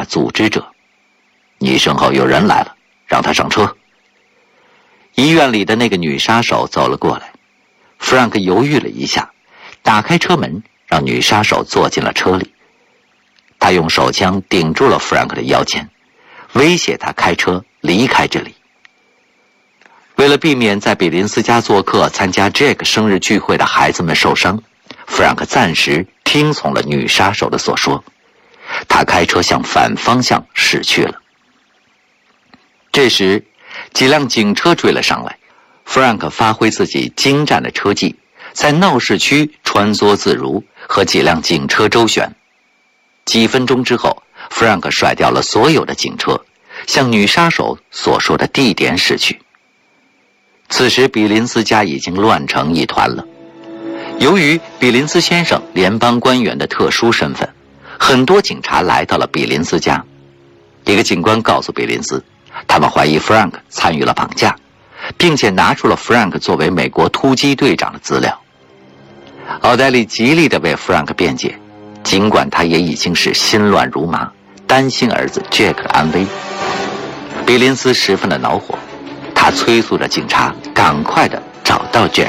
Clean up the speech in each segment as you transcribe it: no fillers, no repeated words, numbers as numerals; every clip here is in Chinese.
组织者。你身后有人来了，让他上车。医院里的那个女杀手走了过来，弗兰克犹豫了一下，打开车门，让女杀手坐进了车里。他用手枪顶住了弗兰克的腰间，威胁他开车离开这里。为了避免在比林斯家做客参加杰克生日聚会的孩子们受伤，弗兰克暂时听从了女杀手的所说。他开车向反方向驶去了。这时几辆警车追了上来，弗兰克发挥自己精湛的车技，在闹市区穿梭自如，和几辆警车周旋。几分钟之后，弗兰克甩掉了所有的警车，向女杀手所说的地点驶去。此时比林斯家已经乱成一团了。由于比林斯先生联邦官员的特殊身份，很多警察来到了比林斯家。一个警官告诉比林斯，他们怀疑 Frank 参与了绑架，并且拿出了 Frank 作为美国突击队长的资料。奥黛丽极力地为 Frank 辩解，尽管他也已经是心乱如麻，担心儿子 Jack 的安危。比林斯十分的恼火，他催促着警察赶快地找到 Jack。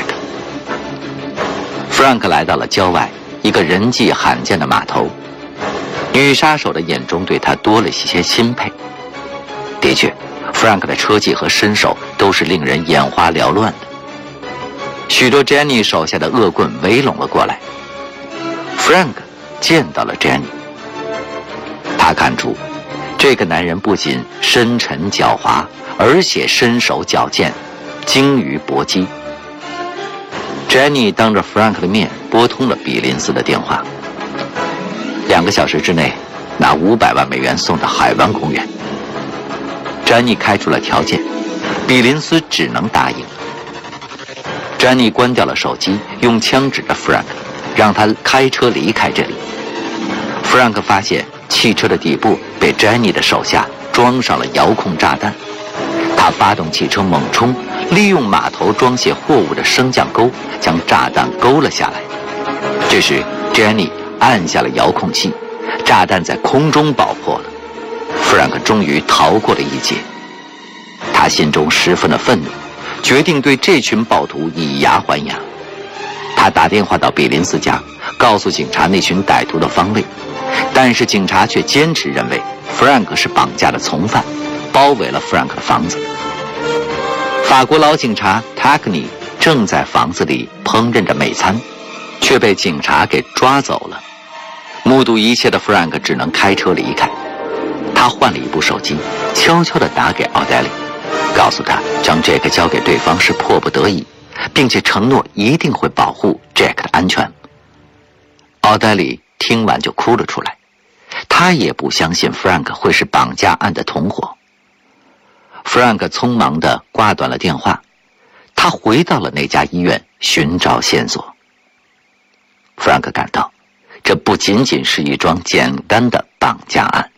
Frank 来到了郊外一个人迹罕见的码头，女杀手的眼中对他多了些钦佩。的确， Frank 的车技和身手都是令人眼花缭乱的。许多 Jenny 手下的恶棍围拢了过来。Frank 见到了 Jenny， 他看出这个男人不仅深沉狡猾，而且身手矫健，精于搏击。Jenny 当着 Frank 的面拨通了比林斯的电话。2个小时之内拿500万美元送到海湾公园。Jenny 开出了条件，比林斯只能答应。Jenny 关掉了手机，用枪指着 Frank， 让他开车离开这里。Frank 发现汽车的底部被 Jenny 的手下装上了遥控炸弹，他发动汽车猛冲，利用码头装卸货物的升降钩将炸弹勾了下来。这时 Jenny 按下了遥控器，炸弹在空中爆破了。Frank 终于逃过了一劫。他心中十分的愤怒，决定对这群暴徒以牙还牙。他打电话到比林斯家，告诉警察那群歹徒的方位，但是警察却坚持认为 Frank 是绑架的从犯，包围了 Frank 的房子。法国老警察 Takni 正在房子里烹饪着美餐，却被警察给抓走了。目睹一切的 Frank 只能开车离开。他换了一部手机，悄悄地打给奥黛丽，告诉他将 Jack 交给对方是迫不得已，并且承诺一定会保护 Jack 的安全。奥黛丽听完就哭了出来，她也不相信 Frank 会是绑架案的同伙。Frank 匆忙地挂断了电话，他回到了那家医院寻找线索。Frank 感到这不仅仅是一桩简单的绑架案。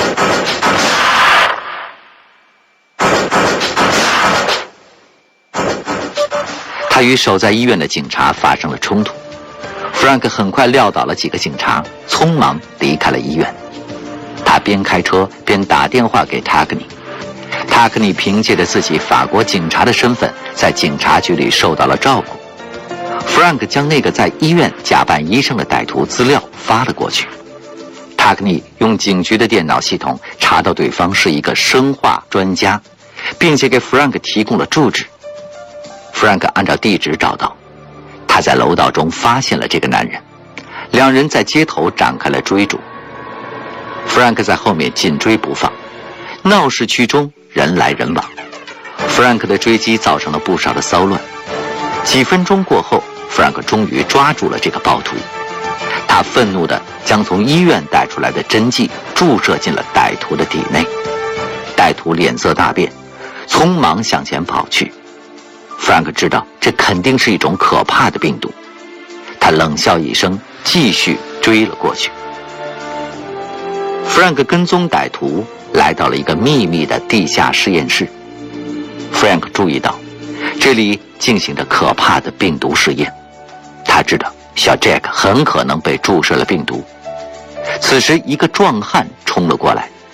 他与守在医院的警察发生了冲突， Frank 很快撂倒了几个警察，匆忙离开了医院。他边开车边打电话给 Takni。Takni 凭借着自己法国警察的身份，在警察局里受到了照顾。Frank 将那个在医院假扮医生的歹徒资料发了过去。Takni 用警局的电脑系统查到对方是一个生化专家，并且给 Frank 提供了住址。Frank 按照地址找到，他在楼道中发现了这个男人，两人在街头展开了追逐。Frank 在后面紧追不放，闹市区中人来人往。Frank 的追击造成了不少的骚乱。几分钟过后， Frank 终于抓住了这个暴徒。他愤怒地将从医院带出来的针剂注射进了歹徒的体内。歹徒脸色大变，匆忙向前跑去。Frank 知道这肯定是一种可怕的病毒，他冷笑一声，继续追了过去。Frank 跟踪歹徒来到了一个秘密的地下实验室。Frank 注意到这里进行着可怕的病毒试验，他知道小 Jack 很可能被注射了病毒。此时一个壮汉冲了过来，